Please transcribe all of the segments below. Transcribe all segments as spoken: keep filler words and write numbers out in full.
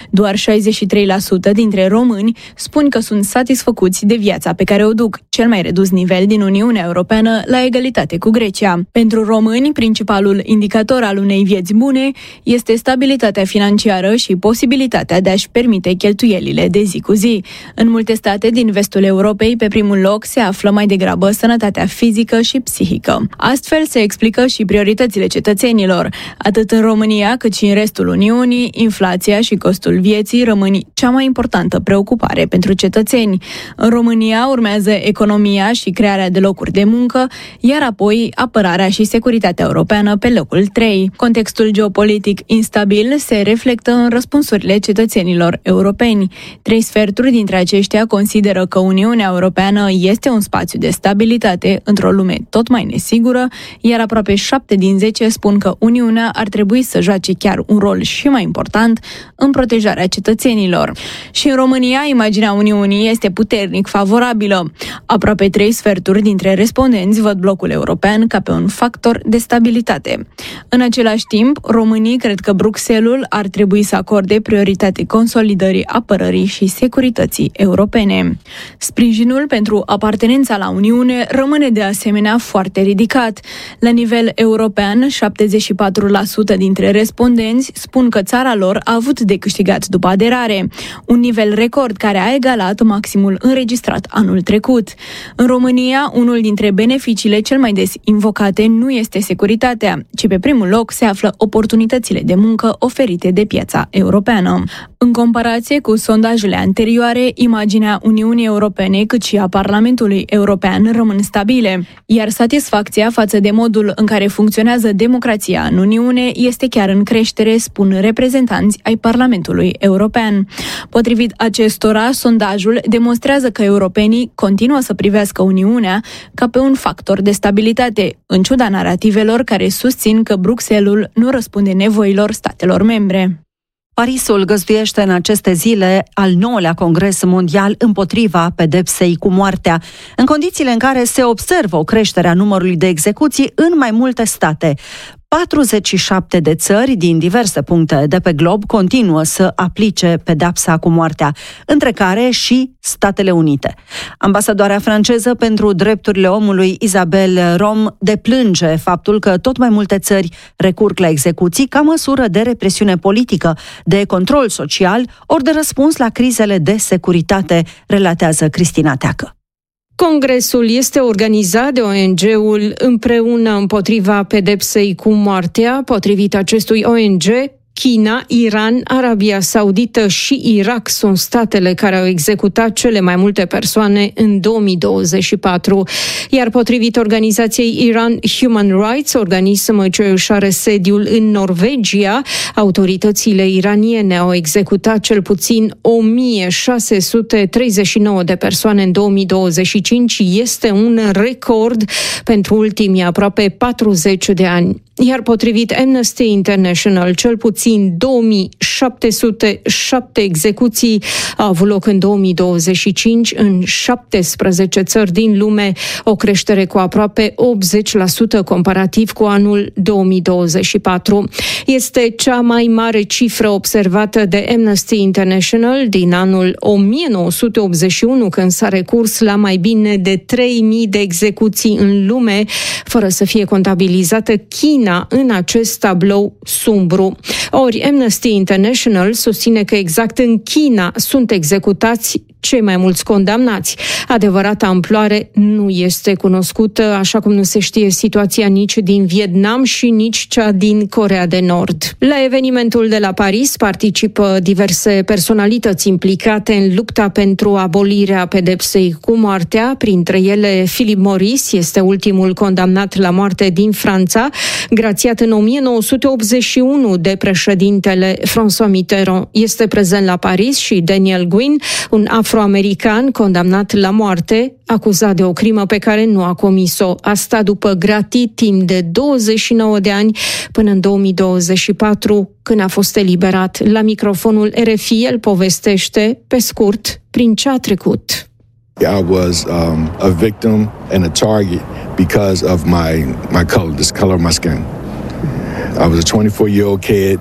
Doar șaizeci și trei la sută dintre români spun că sunt satisfăcuți de viața pe care o duc, cel mai redus nivel din Uniunea Europeană, la egalitate cu Grecia. Pentru români, principalul indicator al unei vieți bune este stabilitatea financiară și posibilitatea de a-și permite cheltuielile de zi cu zi. În multe state din vestul Europei, pe primul loc se află mai degrabă sănătatea fizică și psihică. Astfel se explică și prioritățile cetățenilor. Atât în România cât și în restul Uniunii, inflația și costul vieții rămân cea mai importantă preocupare pentru cetățeni. În România urmează economia și crearea de locuri de muncă, iar apoi apărarea și securitatea europeană pe locul trei. Contextul geopolitic instabil se reflectă în răspunsurile cetățenilor europeni. Trei sferturi dintre aceștia consideră că Uniunea Europeană este un spațiu de stabilitate într-o lume tot mai nesigură, iar aproape șapte din zece spun că Uniunea ar trebui să joace chiar un rol și mai important în protejarea cetățenilor. Și în România, imaginea Uniunii este puternic favorabilă. Aproape trei sferturi dintre respondenți văd blocul european ca pe un factor de stabilitate. În același timp, românii cred că Bruxelles ar trebui să acorde prioritate consolidării apărării și securității europene. Sprijinul pentru apartenența la Uniune rămâne de asemenea foarte ridicat. La nivel european, șaptezeci și patru la sută dintre respondenți spun că țara lor a avut de câștigat după aderare, un nivel record care a egalat maximul înregistrat anul trecut. În România, unul dintre beneficiile cel mai des invocate nu este securitatea, ci pe primul loc se află oportunitățile de muncă oferite de piața europeană. În comparație cu sondajele anterioare, imaginea Uniunii Europene cât și a Parlamentului European rămân stabile, iar satisfacția față de modul în care funcționează democrația în Uniune este chiar în creștere, spun reprezentanți ai Parlamentului European. Potrivit acestora, sondajul demonstrează că europenii continuă să privească Uniunea ca pe un factor de stabilitate, în ciuda narativelor care susțin că Bruxelles nu răspunde nevoilor statelor membre. Parisul găzduiește în aceste zile al nouălea Congres Mondial împotriva pedepsei cu moartea, în condițiile în care se observă o creștere a numărului de execuții în mai multe state. patruzeci și șapte de țări din diverse puncte de pe glob continuă să aplice pedepsa cu moartea, între care și Statele Unite. Ambasadoarea franceză pentru drepturile omului, Isabelle Rom, deplânge faptul că tot mai multe țări recurg la execuții ca măsură de represiune politică, de control social, ori de răspuns la crizele de securitate, relatează Cristina Teacă. Congresul este organizat de O N G-ul Împreună împotriva pedepsei cu moartea. Potrivit acestui O N G, China, Iran, Arabia Saudită și Irak sunt statele care au executat cele mai multe persoane în două mii douăzeci și patru. Iar potrivit organizației Iran Human Rights, organism ce își are sediul în Norvegia, autoritățile iraniene au executat cel puțin o mie șase sute treizeci și nouă de persoane în două mii douăzeci și cinci. Este un record pentru ultimii aproape patruzeci de ani. Iar potrivit Amnesty International, cel puțin două mii șapte sute șapte execuții au avut loc în două mii douăzeci și cinci în șaptesprezece țări din lume, o creștere cu aproape optzeci la sută comparativ cu anul două mii douăzeci și patru. Este cea mai mare cifră observată de Amnesty International din anul o mie nouă sute optzeci și unu, când s-a recurs la mai bine de trei mii de execuții în lume, fără să fie contabilizată China în acest tablou sumbru. Ori Amnesty International susține că exact în China sunt executați cei mai mulți condamnați. Adevărata amploare nu este cunoscută, așa cum nu se știe situația nici din Vietnam și nici cea din Coreea de Nord. La evenimentul de la Paris participă diverse personalități implicate în lupta pentru abolirea pedepsei cu moartea, printre ele Philip Morris, este ultimul condamnat la moarte din Franța, grațiat în o mie nouă sute optzeci și unu de președintele François Mitterrand. Este prezent la Paris și Daniel Gwynn, un afroamerican condamnat la moarte, acuzat de o crimă pe care nu a comis-o. Asta după gratit timp de douăzeci și nouă de ani până în două mii douăzeci și patru, când a fost eliberat. La microfonul R F I el povestește, pe scurt, prin ce a trecut. I was um, a victim and a target because of my my color, this color of my skin. I was a twenty-four-year-old kid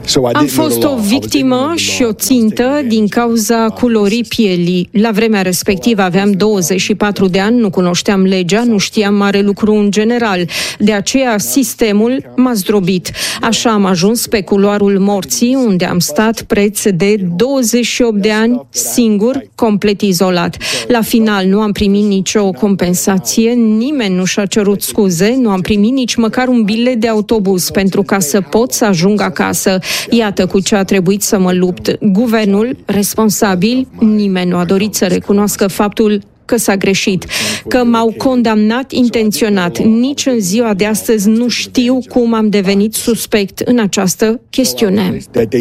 Am fost o victimă și o țintă din cauza culorii pielii. La vremea respectivă aveam douăzeci și patru de ani, nu cunoșteam legea, nu știam mare lucru în general. De aceea sistemul m-a zdrobit. Așa am ajuns pe culoarul morții, unde am stat preț de douăzeci și opt de ani, singur, complet izolat. La final nu am primit nicio compensație, nimeni nu și-a cerut scuze, nu am primit nici măcar un bilet de autobuz pentru ca să pot să ajung acasă. Iată cu ce a trebuit să mă lupt. Guvernul, responsabil, nimeni nu a dorit să recunoască faptul că s-a greșit, că m-au condamnat intenționat. Nici în ziua de astăzi nu știu cum am devenit suspect în această chestiune.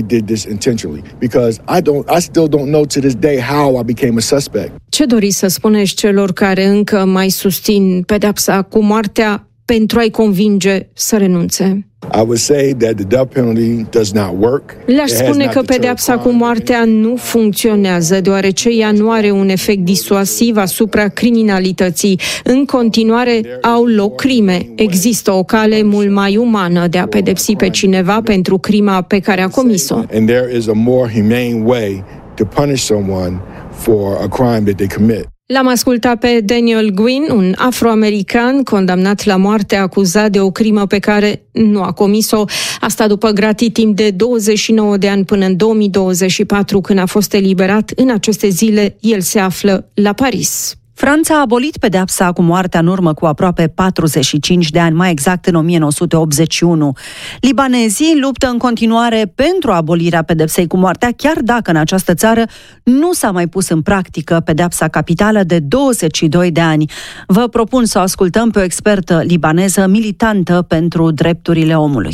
Ce doriți să spuneți celor care încă mai susțin pedeapsa cu moartea pentru a-i convinge să renunțe? Le-aș spune că pedeapsa cu moartea nu funcționează, deoarece ea nu are un efect disuasiv asupra criminalității. În continuare au loc crime. Există o cale mult mai umană de a pedepsi pe cineva pentru crima pe care a comis-o. L-am ascultat pe Daniel Gwynn, un afroamerican condamnat la moarte acuzat de o crimă pe care nu a comis-o. Asta după gratii timp de douăzeci și nouă de ani până în două mii douăzeci și patru, când a fost eliberat. În aceste zile, el se află la Paris. Franța a abolit pedeapsa cu moartea în urmă cu aproape patruzeci și cinci de ani, mai exact în o mie nouă sute optzeci și unu. Libanezii luptă în continuare pentru abolirea pedepsei cu moartea, chiar dacă în această țară nu s-a mai pus în practică pedeapsa capitală de douăzeci și doi de ani. Vă propun să o ascultăm pe o expertă libaneză militantă pentru drepturile omului.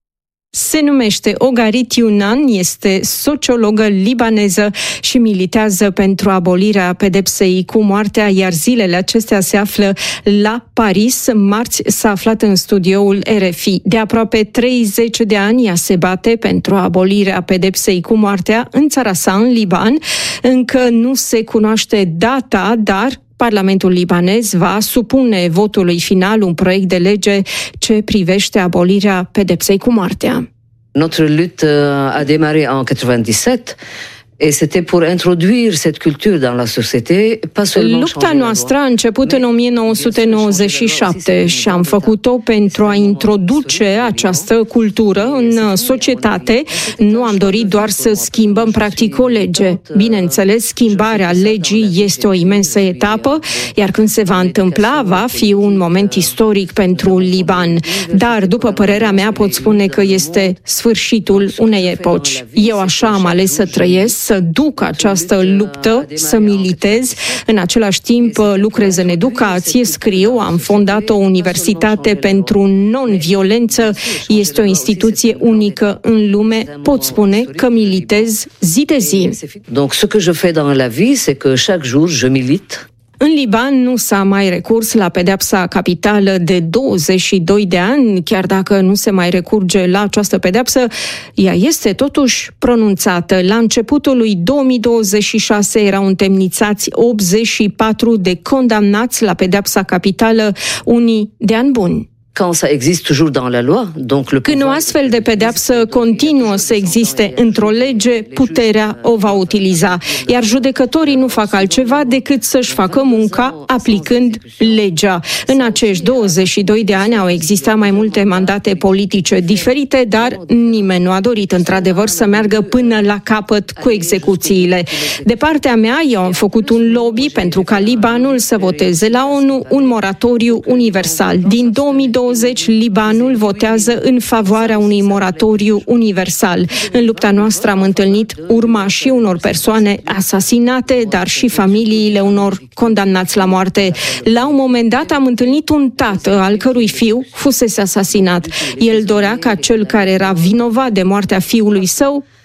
Se numește Ogarit Younan, este sociologă libaneză și militează pentru abolirea pedepsei cu moartea, iar zilele acestea se află la Paris. Marți s-a aflat în studioul R F I. De aproape treizeci de ani ea se bate pentru abolirea pedepsei cu moartea în țara sa, în Liban. Încă nu se cunoaște data, dar Parlamentul libanez va supune votului final un proiect de lege ce privește abolirea pedepsei cu moartea. Notre lutte a démarré en quatre-vingt-dix-sept. Et c'était pour introduire cette culture dans la société, pas seulement. Lupta noastră a început în o mie nouă sute nouăzeci și șapte și am făcut-o pentru a introduce această cultură în societate. Nu am dorit doar să schimbăm practic o lege. Bineînțeles, schimbarea legii este o imensă etapă, iar când se va întâmpla, va fi un moment istoric pentru Liban. Dar, după părerea mea, pot spune că este sfârșitul unei epoci. Eu așa am ales să trăiesc, să duc această luptă, să militez, în același timp lucrez în educație, scriu, am fondat o universitate pentru non-violență, este o instituție unică în lume, pot spune că militez zi de zi. Donc ce que je fais dans la vie, c'est que chaque jour je milite. În Liban nu s-a mai recurs la pedeapsa capitală de douăzeci și doi de ani, chiar dacă nu se mai recurge la această pedeapsă, ea este totuși pronunțată. La începutul lui două mii douăzeci și șase erau întemnițați optzeci și patru de condamnați la pedeapsa capitală, unii de ani buni. Quand ça existe toujours dans la loi, donc le Când o astfel de pedeapsă continuă să existe într-o lege, puterea o va utiliza, iar judecătorii nu fac altceva decât să-și facă munca aplicând legea. În acești douăzeci și doi de ani au existat mai multe mandate politice diferite, dar nimeni nu a dorit într-adevăr să meargă până la capăt cu execuțiile. De partea mea, eu am făcut un lobby pentru ca Libanul să voteze la ONU un moratoriu universal. Din două mii douăzeci, Libanul votează în favoarea unui moratoriu universal. În lupta noastră am întâlnit urmașii unor persoane asasinate, dar și familiile unor condamnați la moarte. La un moment dat am întâlnit un tată al cărui fiu fusese asasinat. El dorea ca cel care era vinovat de moartea fiului său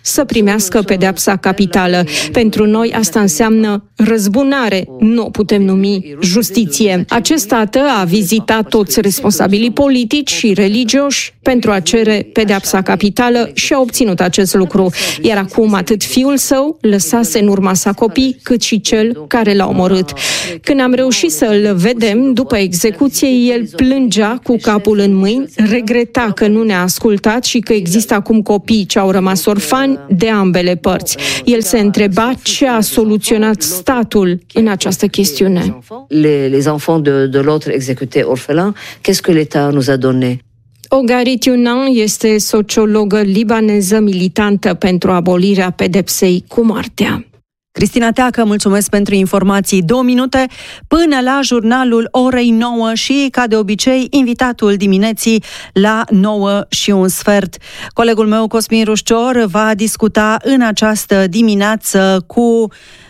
să primească pedeapsa capitală. Pentru noi asta înseamnă răzbunare, nu o putem numi justiție. Acest tată a vizitat toți responsabilii politici și religioși pentru a cere pedeapsa capitală și a obținut acest lucru. Iar acum atât fiul său lăsase în urma sa copii, cât și cel care l-a omorât. Când am reușit să-l vedem după execuție, el plângea cu capul în mâini, regreta că nu ne-a ascultat și că există acum copii ce au rămas orfani de ambele părți. El se întreba ce a soluționat statul în această chestiune. Les, les enfants de, de l'autre exécuté orphelin, qu'est-ce que l'État nous a donné? Ogarit Younan este sociologă libaneză militantă pentru abolirea pedepsei cu moartea. Cristina Teacă, mulțumesc pentru informații. Două minute până la jurnalul orei nouă și, ca de obicei, invitatul dimineții la nouă și un sfert. Colegul meu, Cosmin Rușcior, va discuta în această dimineață cu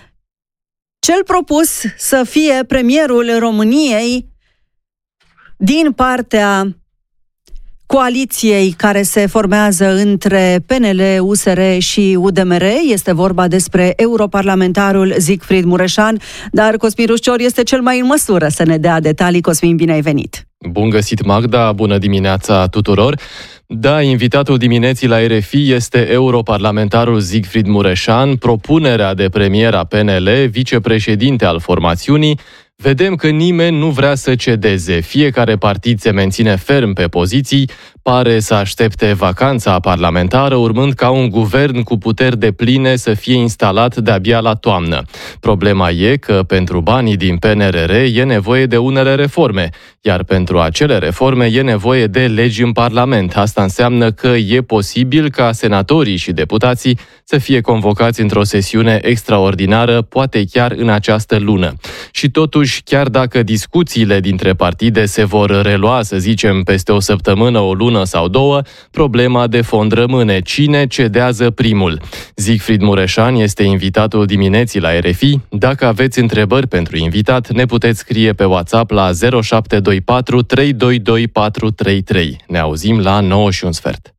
cel propus să fie premierul României din partea coaliției care se formează între P N L, U S R și U D M R. Este vorba despre europarlamentarul Siegfried Mureșan, dar Cosmin Rușcior este cel mai în măsură să ne dea detalii. Cosmin, bine ai venit! Bun găsit, Magda! Bună dimineața tuturor! Da, invitatul dimineții la R F I este europarlamentarul Siegfried Mureșan, propunerea de premier a P N L, vicepreședinte al formațiunii. Vedem că nimeni nu vrea să cedeze. Fiecare partid se menține ferm pe poziții, pare să aștepte vacanța parlamentară, urmând ca un guvern cu puteri depline să fie instalat de-abia la toamnă. Problema e că pentru banii din P N R R e nevoie de unele reforme, iar pentru acele reforme e nevoie de legi în Parlament. Asta înseamnă că e posibil ca senatorii și deputații să fie convocați într-o sesiune extraordinară, poate chiar în această lună. Și totuși, chiar dacă discuțiile dintre partide se vor relua, să zicem, peste o săptămână, o lună sau două, problema de fond rămâne. Cine cedează primul? Siegfried Mureșan este invitatul dimineții la R F I. Dacă aveți întrebări pentru invitat, ne puteți scrie pe WhatsApp la zero șapte doi patru trei doi doi patru trei trei. Ne auzim la nouă și un sfert.